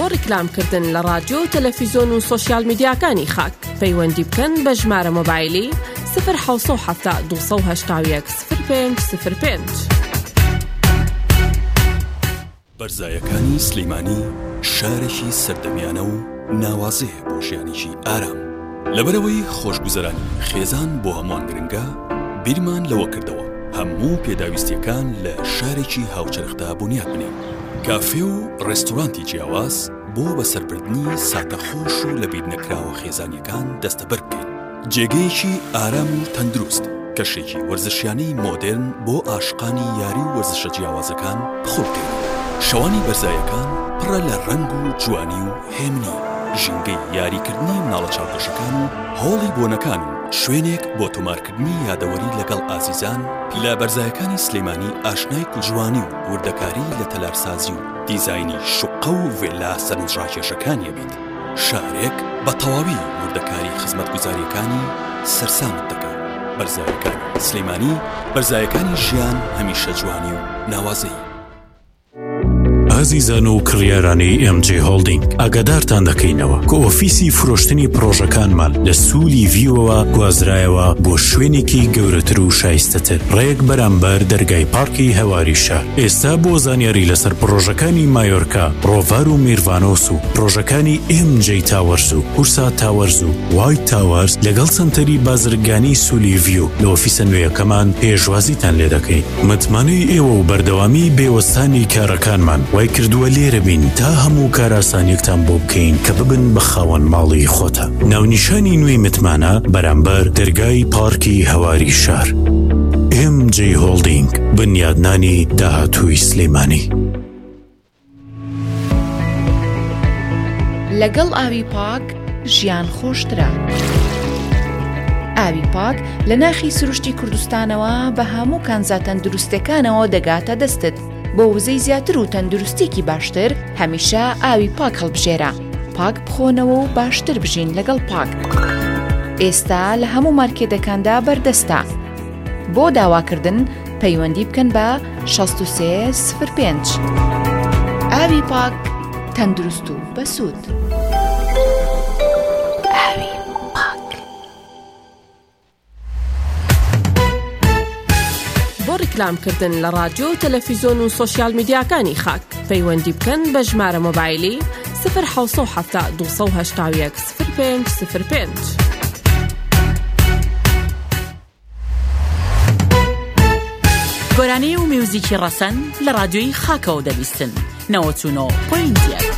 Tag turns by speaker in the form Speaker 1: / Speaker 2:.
Speaker 1: ڕیکلامکردن لە رادیۆ و تەلەڤیزۆن و سۆشیال میدیاکانی خاک پەیوەندی بکەن بە ژمارە مۆبایلی 070 281 0505.
Speaker 2: بەرزایەکانی سلەیمانی شارێکی سەردەمیانە و ناوازەیە بۆ ژیانێکی ئارام. لەبەرەوەی خۆشگوزەرانی خێزان بۆ هەمووان گرنگە، بیرمان لەوە کردەوە هەموو پێداویستیەکان لە شارێکی هاوچەرخدا بنیاد بنێن. کافێ و ڕێستۆرانتی جیاواز بۆ بەسەربردنی ساتەخۆش و لە بیر نەکراوە خێزانیەکان دەستەبەر بکەین. جێگەیەکی ئارام و تەندروست، کەشێکی وەرزشیانەی مۆدێرن بۆ عاشقانی یاری و وەرزشە جیاوازەکان بخۆ بکەین. شەوانی بەرزایەکان پڕە لە ڕەنگ و جوانی و هێمنی، ژینگەی یاریکردنی مناڵە چاوپۆشەکان و هۆڵی بۆنەکان و شوێنێک بۆ تۆمارکردنی یادەوەری لەگەڵ ئازیزان. لە بەرزایەکانی سلەیمانی ئاشنای کوژوانی و وردەکاری لە تەلارسازی و دیزاینی شوقە و ڤێلا سەرنجڕاکێشەکانیە بیت. شارێک بە تەواوی وردەکاری خزمەتگوزاریەکانی سەرسامت دەکات. بەرزایەکانی سلەیمانی، بەرزایەکانی ژیان هەمیشە جوانی و ناوازەی.
Speaker 3: ئازیزان و کڕیارانی MJ هۆڵدینگ، ئاگادارتان دەکەینەوە کە ئۆفیسی فرۆشتنی پرۆژەکانمان لە سوولی ڤیوەوە گوازرایەوە بۆ شوێنێکی گەورەتر و شایستەتر ڕێک بەرامبەر دەرگای پارکی هەواری شار. ئێستا بۆ زانیاری لەسەر پرۆژەکانی مایۆرکا، ڕۆڤار و میرڤانۆس و پرۆژەکانی MJ تاوەرز و هورسا تاوەرز و وایت تاوەرز لەگەڵ سنتەری بازرگانی سوولی ڤیو لە ئۆفیسە نوێیەکەمان پێشوازیتان لێ دەکەین. متمانەی ئێوە و بەردەوامی بێوەستانی کارەکانمان وای کردووە لێرە بین تا هەموو کاراسانیەکتان بۆ بکەین کە ببن بە خاوەن ماڵی خۆتە. ناونیشانی نوێی متمانە بەرامبەر دەرگای پارکی هەواری شار. MJ هۆڵدینگ، بنیادنانی داهاتووی سلەیمانی.
Speaker 4: لەگەڵ ئاوی پاک ژیان خۆشترە. ئاوی پاک لە ناخی سروشتی کوردستانەوە بە هەموو کانزا تەندروستەکانەوە دەگاتە دەستت. بۆ وزەی زیاتر و تەندروستێکی باشتر هەمیشە ئاوی پاک هەڵبژێرە. پاک بخۆنەوە و باشتر بژین لەگەڵ پاک. ئێستا لە هەموو مارکێتەکاندا بەردەستە. بۆ داواکردن پەیوەندی بکەن بە 6305. ئاوی پاک، تەندروست و بەسوود. ئاوی پاک.
Speaker 1: بۆ ڕیکلامکردن لە رادیۆ و تەلەڤیزۆن و سۆشیال میدیاکانی خاک پەیوەندی بکەن بە ژمارە مۆبایلی 070 281 0505.
Speaker 5: گۆرانەی و میوزیکی ڕەسەن لە رادیۆی خاکەوە دەبیستن 99.1.